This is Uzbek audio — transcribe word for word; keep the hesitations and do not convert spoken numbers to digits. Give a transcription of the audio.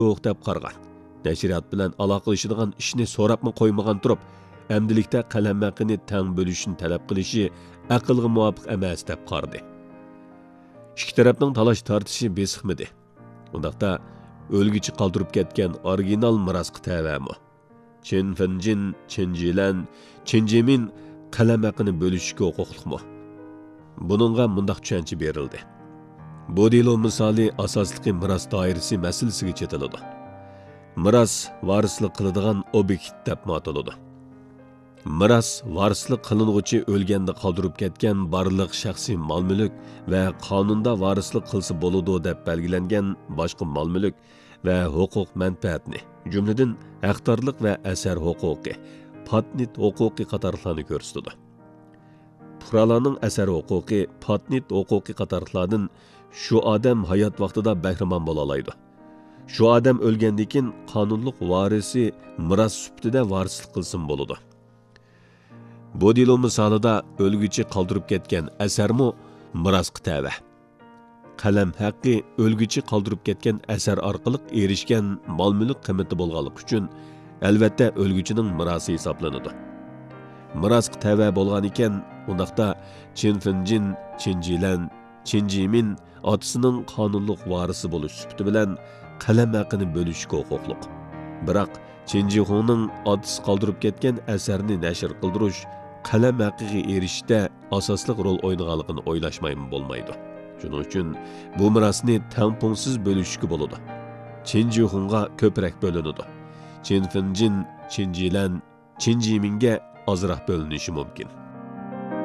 yo'q deb qaragan. Nashriyat bilan aloqalashadigan ishni so'rabmi qo'ymagan turib, amdilikda qalam haqini tang bo'lishni talab qilishi aqlga muvofiq emas deb qaradi. Ikki tarafning talash tortishi besiqmidi. Undaqda o'lgichi qoldirib ketgan original mirosga tavami. Chen Fenjin, Chen Jilan, Chen Jimin qalam haqini bo'lishga huquqliqmi? Buningga mundaq tushuncha berildi. Bu delo misoli asosligi miros doirasi masalasiga chetiladi. Miros varislik qiladigan obyekt deb ataladi. Miros varislik qilinuvchi o'lganda qoldirib ketgan barliq shaxsiy mol-mulk va qonunda varislik qilsa bo'ladi deb belgilangan boshqa mol-mulk va huquq manfaatni, jumladan haqdorlik va asar huquqi, patnit huquqi qatorlarni ko'rsatadi. Fuqarolarning asar huquqi, patnit huquqi qatorlardan shu odam hayot vaqtida bahramon bo'la oladi. Shu odam o'lgandan keyin qonunliq varisi miros sifatida varislik qilsin bo'ladi. Bu delo misolida o'lguchi qoldirib ketgan asarmi mirosga tava. Qalam haqqi o'lguchi qoldirib ketgan asar orqali erishgan mol-mulk qiymati bo'lganligi uchun albatta o'lguchining mirosi hisoblanadi. Mirosga tava bo'lgan ekan, undaqda Chen Fenjin, Chen Jilan, Chen Jimin otasining qonunliq varisi bo'lish sifati bilan qalam haqqini bo'lishga huquqliq. Biroq Chen Jihongning otasi qoldirib ketgan asarni nashr qildirish qalam haqqiga erishishda asosli rol o'ynaganligini o'ylashmaymi bo'lmaydi. Shuning uchun bu mirosni tangpungsiz bo'lishga bo'ladi. Chen Jihongga ko'proq bo'linadi. Chen Fenjin, Chen Jilan, Chen Jiminga ozroq bo'linishi mumkin.